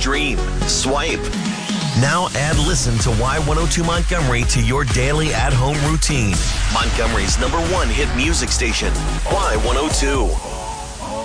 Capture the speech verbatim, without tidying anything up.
stream, swipe. Now add Listen to Y one oh two Montgomery to your daily at-home routine. Montgomery's number one hit music station, Y one oh two.